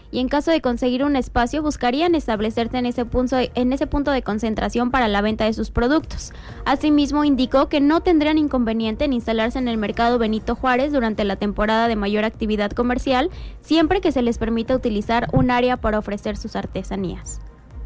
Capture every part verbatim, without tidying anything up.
y en caso de conseguir un espacio buscarían establecerse en ese punto, en ese punto de concentración para la venta de sus productos. Asimismo, indicó que no tendrían inconveniente en instalarse en el mercado Benito Juárez durante la temporada de mayor actividad comercial, siempre que se les permita utilizar un área para ofrecer sus artesanías.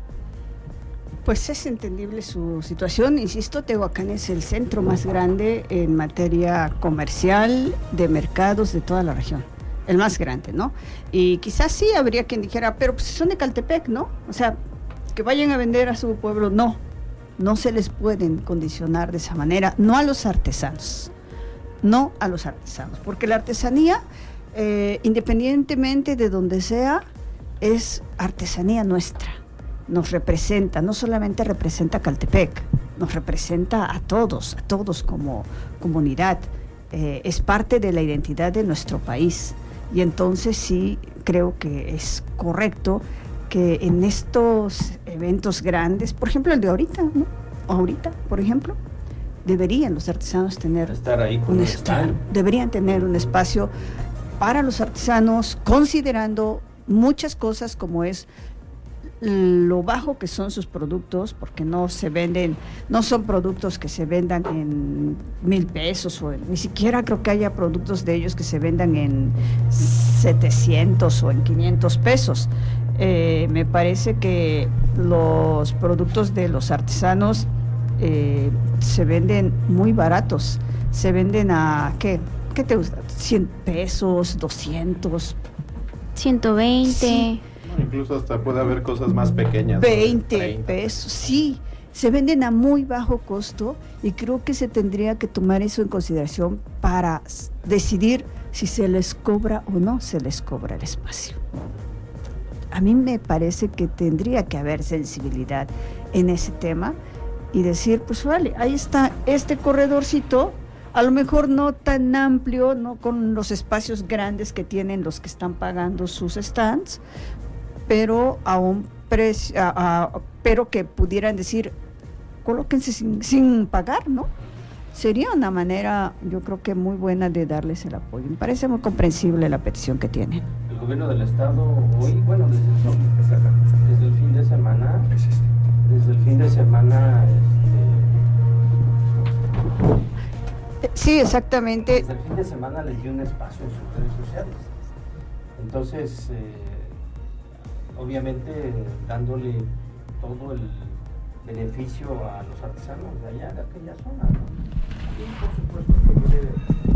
Pues es entendible su situación. Insisto, Tehuacán es el centro más grande en materia comercial de mercados de toda la región, el más grande, ¿no? Y quizás sí habría quien dijera, pero pues son de Caltepec, ¿no? O sea, que vayan a vender a su pueblo. No, no se les pueden condicionar de esa manera, no a los artesanos, no a los artesanos, porque la artesanía, eh, independientemente de donde sea, es artesanía nuestra. Nos representa, no solamente representa a Caltepec, nos representa a todos, a todos como comunidad, eh, es parte de la identidad de nuestro país, y entonces sí creo que es correcto que en estos eventos grandes, por ejemplo el de ahorita, ¿no? Ahorita, por ejemplo, deberían los artesanos tener estar ahí con un un espacio, deberían tener un espacio para los artesanos, considerando muchas cosas como es lo bajo que son sus productos, porque no se venden, no son productos que se vendan en mil pesos, o en, ni siquiera creo que haya productos de ellos que se vendan en setecientos o en quinientos pesos. Eh, me parece que los productos de los artesanos eh, se venden muy baratos, se venden a, ¿qué? ¿Qué te gusta? cien pesos, doscientos. ciento veinte. Sí. Incluso hasta puede haber cosas más pequeñas. veinte pesos, sí, se venden a muy bajo costo, y creo que se tendría que tomar eso en consideración para decidir si se les cobra o no se les cobra el espacio. A mí me parece que tendría que haber sensibilidad en ese tema y decir, pues vale, ahí está este corredorcito, a lo mejor no tan amplio, no con los espacios grandes que tienen los que están pagando sus stands, pero a un precio, a, a, pero que pudieran decir, colóquense sin, sin pagar, ¿no? Sería una manera, yo creo que muy buena de darles el apoyo. Me parece muy comprensible la petición que tienen. El gobierno del estado hoy, bueno, desde, no, desde el fin de semana, desde el fin de semana, este, sí, exactamente. Desde el fin de semana les dio un espacio en sus redes sociales. Entonces, eh, obviamente dándole todo el beneficio a los artesanos de allá, de aquella zona, ¿no? Y por supuesto que tiene,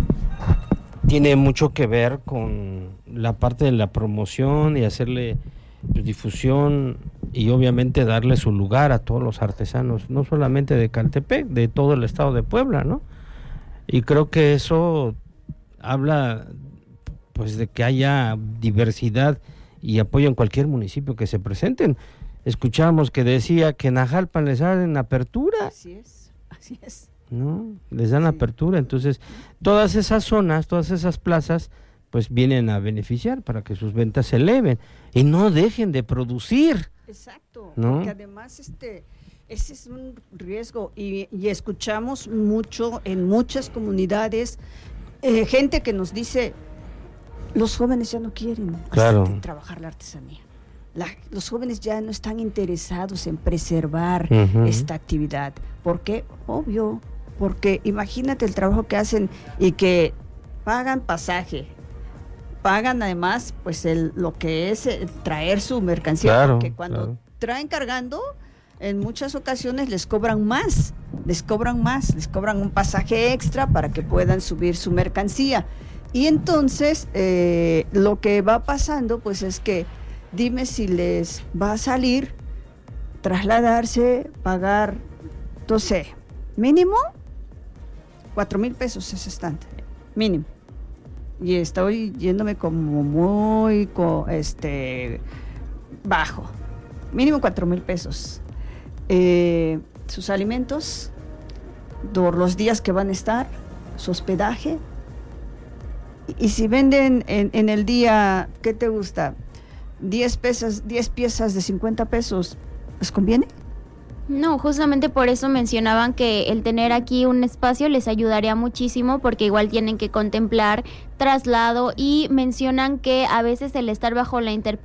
tiene mucho que ver con la parte de la promoción y hacerle pues, difusión y obviamente darle su lugar a todos los artesanos, no solamente de Caltepec, de todo el estado de Puebla, ¿no? Y creo que eso habla pues de que haya diversidad y apoyo en cualquier municipio que se presenten. Escuchamos que decía que en Ajalpan les dan apertura. Así es, así es. ¿No? Les dan sí. apertura. Entonces, todas esas zonas, todas esas plazas, pues vienen a beneficiar para que sus ventas se eleven y no dejen de producir. Exacto, ¿no? Porque además este, ese es un riesgo y, y escuchamos mucho en muchas comunidades eh, gente que nos dice, los jóvenes ya no quieren claro. este, trabajar la artesanía. La, los jóvenes ya no están interesados en preservar uh-huh. esta actividad. ¿Por qué? Obvio, porque imagínate el trabajo que hacen y que pagan pasaje, pagan además pues el, lo que es el traer su mercancía, claro, porque cuando claro. traen cargando, en muchas ocasiones les cobran más, les cobran más, les cobran un pasaje extra para que puedan subir su mercancía. Y entonces eh, lo que va pasando pues es que dime si les va a salir trasladarse, pagar, no sé, mínimo cuatro mil pesos ese estante, mínimo. Y estoy yéndome como muy co, este bajo, mínimo cuatro mil pesos. Eh, sus alimentos, por los días que van a estar, su hospedaje. Y si venden en, en el día, ¿qué te gusta? diez pesas, diez piezas de cincuenta pesos, ¿les conviene? No, justamente por eso mencionaban que el tener aquí un espacio les ayudaría muchísimo, porque igual tienen que contemplar traslado y mencionan que a veces el estar bajo la inter-